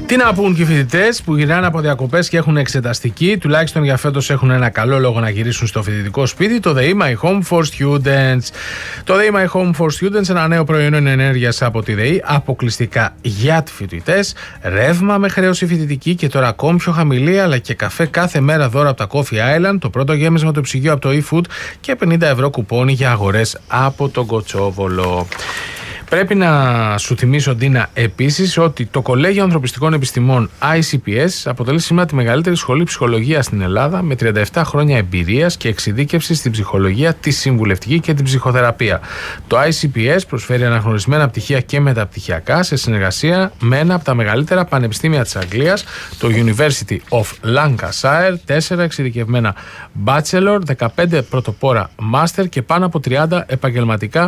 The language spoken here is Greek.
Τι να πούν και οι φοιτητές που γυρνάνε από διακοπές και έχουν εξεταστική, τουλάχιστον για φέτος έχουν ένα καλό λόγο να γυρίσουν στο φοιτητικό σπίτι, το The My Home for Students. Το The My Home for Students, ένα νέο προϊόν ενέργειας από τη ΔΕΗ, αποκλειστικά για τους φοιτητές, ρεύμα με χρέωση φοιτητική και τώρα ακόμη πιο χαμηλή, αλλά και καφέ κάθε μέρα δώρα από τα Coffee Island, το πρώτο γέμισμα του ψυγείου από το eFood και 50 ευρώ κουπόνι για αγορές από τον Κοτσόβολο. Πρέπει να σου θυμίσω, Ντίνα, επίσης ότι το Κολέγιο Ανθρωπιστικών Επιστημών ICPS αποτελεί σήμερα τη μεγαλύτερη σχολή ψυχολογίας στην Ελλάδα, με 37 χρόνια εμπειρίας και εξειδίκευση στην ψυχολογία, τη συμβουλευτική και την ψυχοθεραπεία. Το ICPS προσφέρει αναγνωρισμένα πτυχία και μεταπτυχιακά σε συνεργασία με ένα από τα μεγαλύτερα πανεπιστήμια της Αγγλίας, το University of Lancashire, 4 εξειδικευμένα bachelor, 15 πρωτοπόρα master και πάνω από 30 επαγγελματικά